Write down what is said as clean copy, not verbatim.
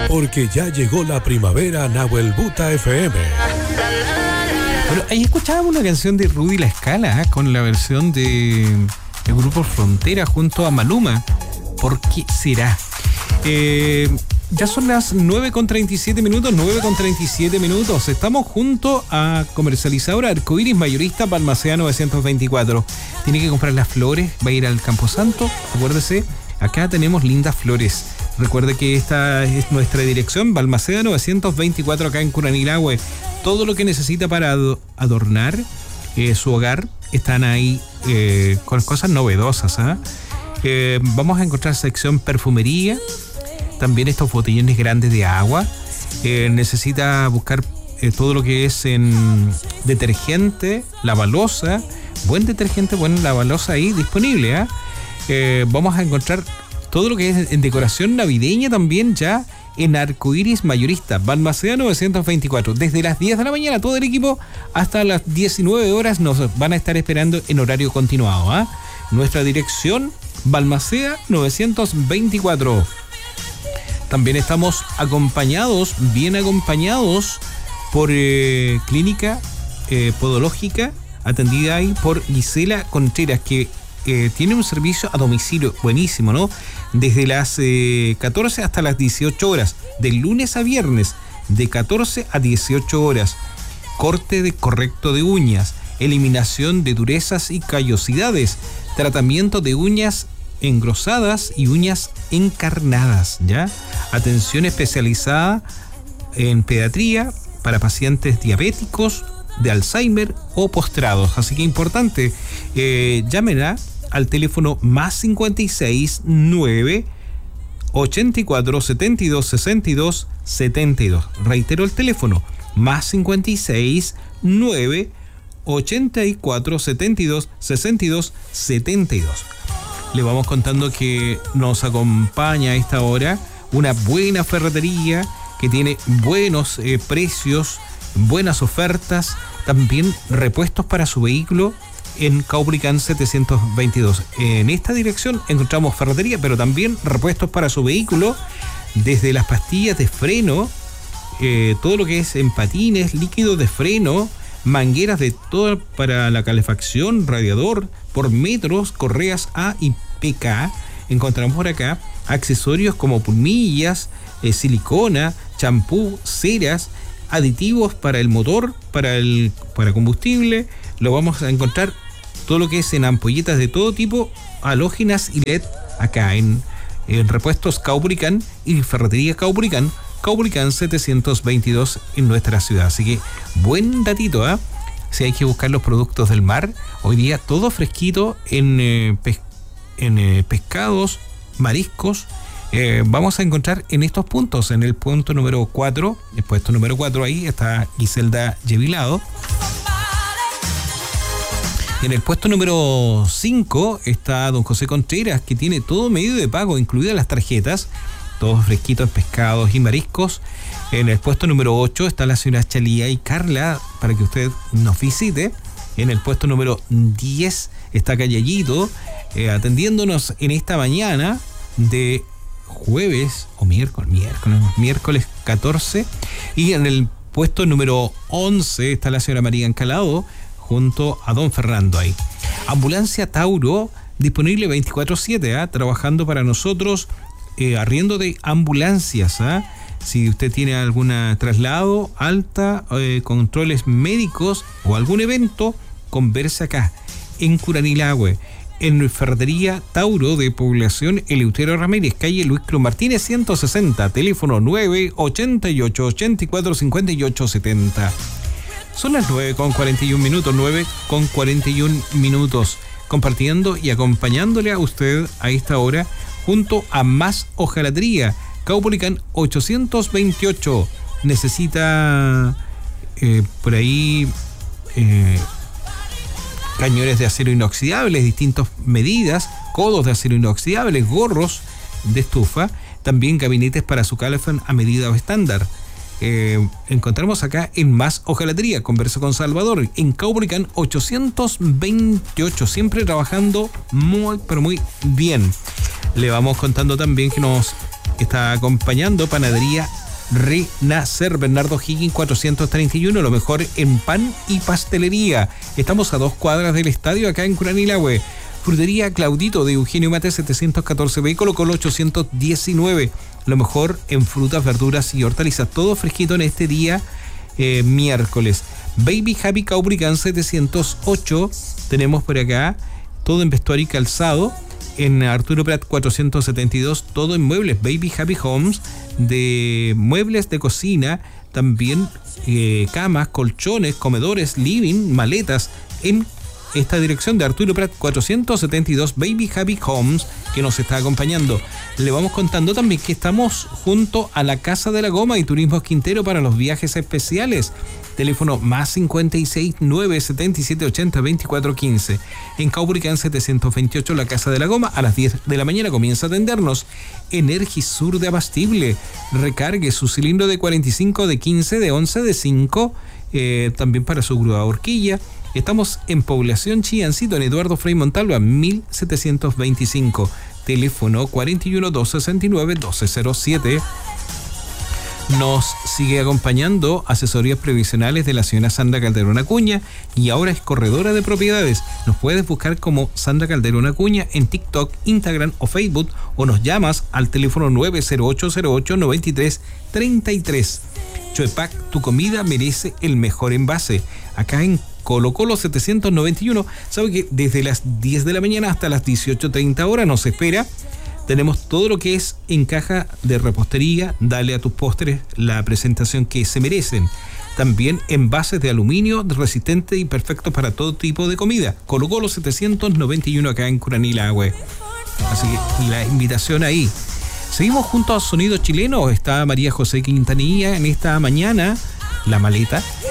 Porque ya llegó la primavera a Nahuel Buta FM. Bueno, ahí escuchábamos una canción de Rudy La Escala, con la versión del grupo Frontera junto a Maluma. ¿Por qué será? Ya son las 9:37 minutos, 9:37 minutos. Estamos junto a comercializadora Arcoiris Mayorista Balmaceda 924. Tiene que comprar las flores, va a ir al Camposanto. Acuérdese, acá tenemos lindas flores. Recuerde que esta es nuestra dirección, Balmaceda 924, acá en Curanilahue. Todo lo que necesita para adornar su hogar están ahí con cosas novedosas. Vamos a encontrar sección perfumería, también estos botellones grandes de agua. Necesita buscar todo lo que es en detergente, lavalosa, buen detergente, buen lavalosa ahí disponible. Vamos a encontrar todo lo que es en decoración navideña también ya en Arcoiris Mayorista, Balmaceda 924. Desde las 10 de la mañana todo el equipo hasta las 19 horas nos van a estar esperando en horario continuado. Nuestra dirección, Balmaceda 924. También estamos acompañados, bien acompañados por Clínica Podológica, atendida ahí por Gisela Contreras, que tiene un servicio a domicilio buenísimo, ¿no? Desde las 14 hasta las 18 horas, de lunes a viernes, de 14 a 18 horas. Corte correcto de uñas, eliminación de durezas y callosidades, tratamiento de uñas engrosadas y uñas encarnadas, ¿ya? Atención especializada en pediatría para pacientes diabéticos, de Alzheimer o postrados. Así que importante, llámenla al teléfono más 56 9 84 72 62 72. Reitero el teléfono, más 56 9 84 72 62 72. Le vamos contando que nos acompaña a esta hora una buena ferretería que tiene buenos precios, buenas ofertas, también repuestos para su vehículo en Caupolicán 722. En esta dirección encontramos ferretería, pero también repuestos para su vehículo, desde las pastillas de freno, todo lo que es en patines, líquidos de freno, mangueras de todo para la calefacción, radiador, por metros, correas A y PK. Encontramos por acá accesorios como plumillas, silicona, champú, ceras, aditivos para el motor, para combustible. Lo vamos a encontrar todo lo que es en ampolletas de todo tipo, halógenas y LED, acá en repuestos Caupolicán y ferretería Caupolicán 722 en nuestra ciudad. Así que buen datito, si hay que buscar los productos del mar, hoy día todo fresquito en pescados, mariscos. Vamos a encontrar en estos puntos, en el punto número 4, el puesto número 4, ahí está Giselda Yevilado. En el puesto número 5 está don José Contreras, que tiene todo medio de pago, incluidas las tarjetas, todos fresquitos, pescados y mariscos. En el puesto número 8 está la señora Chalía y Carla, para que usted nos visite. En el puesto número 10 está Callallito, atendiéndonos en esta mañana de jueves o miércoles 14. Y en el puesto número 11 está la señora María Encalado junto a don Fernando ahí. Ambulancia Tauro, disponible 24/7, trabajando para nosotros, arriendo de ambulancias. Si usted tiene algún traslado, alta, controles médicos o algún evento, converse acá en Curanilahue, en Ferretería Tauro de Población Eleuterio Ramírez, calle Luis Cruz Martínez 160, teléfono 988 84 58 70. Son las 9:41 minutos, 9:41 minutos, compartiendo y acompañándole a usted a esta hora junto a Más Hojalatería, Caupolicán 828. Necesita por ahí cañones de acero inoxidable, distintas medidas, codos de acero inoxidable, gorros de estufa, también gabinetes para su calefón a medida o estándar. Encontramos acá en Más Hojalatería. Converso con Salvador en Caupolicán 828, siempre trabajando muy pero muy bien. Le vamos contando también que nos está acompañando Panadería Renacer, Bernardo Higgins 431, lo mejor en pan y pastelería. Estamos a 2 cuadras del estadio acá en Curanilahue. Frutería Claudito de Eugenio Mate 714B, Colo-Colo 819, lo mejor en frutas, verduras y hortalizas, todo fresquito en este día miércoles. Baby Happy Caubrican 708, tenemos por acá todo en vestuario y calzado. En Arturo Prat 472, todo en muebles. Baby Happy Homes, de muebles de cocina, también camas, colchones, comedores, living, maletas, en esta dirección de Arturo Prat 472, Baby Happy Homes, que nos está acompañando. Le vamos contando también que estamos junto a la Casa de la Goma y Turismos Quintero para los viajes especiales. Teléfono más 56 977 80 24 15. En Caubricán 728, la Casa de la Goma, a las 10 de la mañana comienza a atendernos. Energisur de Abastible, recargue su cilindro de 45, de 15, de 11, de 5, también para su grúa horquilla. Estamos en Población Chiancito, en Eduardo Frei Montalva 1725, teléfono 41 269 1207. Nos sigue acompañando asesorías previsionales de la señora Sandra Calderón Acuña, y ahora es corredora de propiedades. Nos puedes buscar como Sandra Calderón Acuña en TikTok, Instagram o Facebook, o nos llamas al teléfono 90808-9333. Choepac, tu comida merece el mejor envase. Acá en Colo-Colo 791, sabe que desde las 10 de la mañana hasta las 18:30 horas nos espera. Tenemos todo lo que es en caja de repostería. Dale a tus postres la presentación que se merecen. También envases de aluminio resistentes y perfectos para todo tipo de comida. Colo-Colo 791 acá en Curanilahue. Así que la invitación ahí. Seguimos junto a Sonido Chileno. Está María José Quintanilla en esta mañana. La maleta.